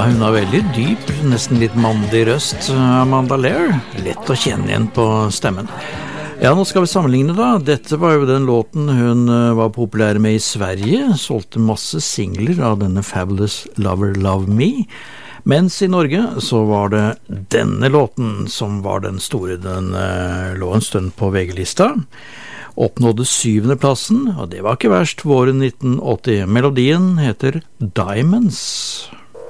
hun har veldig dyp, nesten litt mandig røst, Amanda Lear. Lett å kjenne igjen på stemmen. Ja, nå skal vi sammenligne da. Dette var jo den låten hun var populær med i Sverige, solgte masse singler av denne Fabulous Lover Love Me. Mens i Norge så var det denne låten som var den store. Den lå en stund på VG-lista. Oppnådde 7. plassen, og det var ikke verst våren 1980. Melodien heter Diamonds.